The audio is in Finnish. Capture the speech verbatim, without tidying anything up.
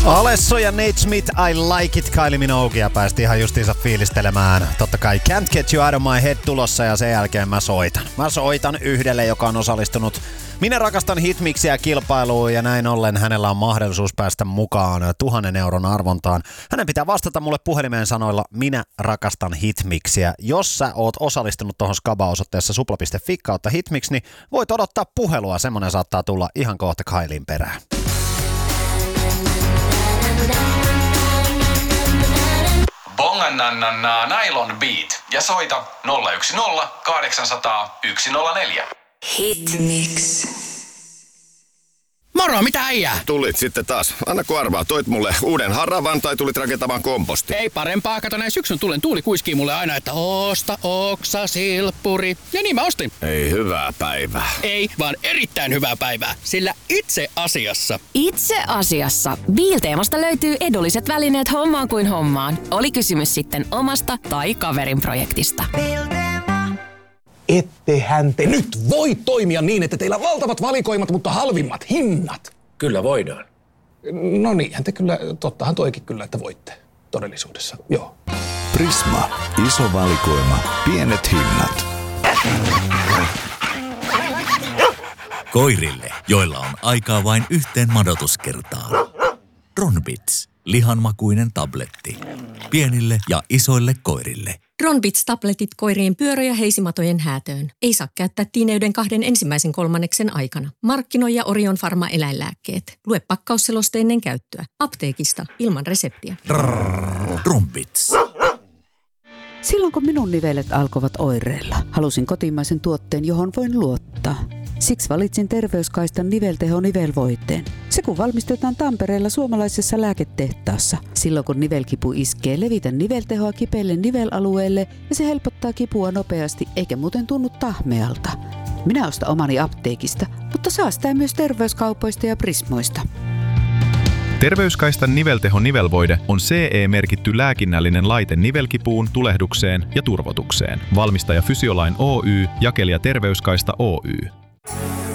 Alesso ja Nate Smith, I Like It, Kylie Minoguea päästi ihan justiinsa fiilistelemään. Totta kai Can't Get You Out of My Head tulossa ja sen jälkeen mä soitan. Mä soitan yhdelle, joka on osallistunut Minä rakastan hitmixiä kilpailuun ja näin ollen hänellä on mahdollisuus päästä mukaan tuhannen euron arvontaan. Hänen pitää vastata mulle puhelimeen sanoilla Minä rakastan hitmixiä. Jos sä oot osallistunut tuohon Skaba-osoitteessa supla piste fi kautta hitmix, niin voit odottaa puhelua. Semmonen saattaa tulla ihan kohta Kailin perään. Bongannannaa Nylon Beat ja soita nolla yksi nolla kahdeksan nolla nolla yksi nolla neljä. Hitmix. Moro, mitä äijää? Tulit sitten taas. Anna kun arvaa, toit mulle uuden haravan tai tulit rakentamaan komposti? Ei parempaa, kato näin syksyn tulen tuuli kuiskii mulle aina, että osta oksa, silppuri. Ja niin mä ostin. Ei hyvää päivää. Ei, vaan erittäin hyvää päivää, sillä itse asiassa. Itse asiassa. Biilteemasta löytyy edulliset välineet hommaan kuin hommaan. Oli kysymys sitten omasta tai kaverin projektista. Ettehän te nyt voi toimia niin, että teillä on valtavat valikoimat, mutta halvimmat hinnat. Kyllä voidaan. No niinhän te kyllä, tottahan toikin kyllä, että voitte todellisuudessa, joo. Prisma. Iso valikoima. Pienet hinnat. Koirille, joilla on aikaa vain yhteen madotuskertaan. Ronbits. Lihanmakuinen tabletti. Pienille ja isoille koirille. Ronbits-tabletit koirien pyörö- ja heisimatojen häätöön. Ei saa käyttää tiineyden kahden ensimmäisen kolmanneksen aikana. Markkinoija Orion Pharma eläinlääkkeet. Lue pakkausseloste ennen käyttöä. Apteekista ilman reseptiä. Ronbits. Silloin kun minun nivelet alkoivat oireilla, halusin kotimaisen tuotteen, johon voin luottaa. Siksi valitsin Terveyskaistan nivelteho-nivelvoiteen. Se kun valmistetaan Tampereella suomalaisessa lääketehtaassa. Silloin kun nivelkipu iskee, levitä niveltehoa kipeille nivelalueelle ja se helpottaa kipua nopeasti eikä muuten tunnu tahmealta. Minä ostan omani apteekista, mutta saa sitä myös terveyskaupoista ja Prismoista. Terveyskaistan nivelteho-nivelvoide on C E-merkitty lääkinnällinen laite nivelkipuun, tulehdukseen ja turvotukseen. Valmistaja Fysiolain Oy, jakelija Terveyskaista Oy.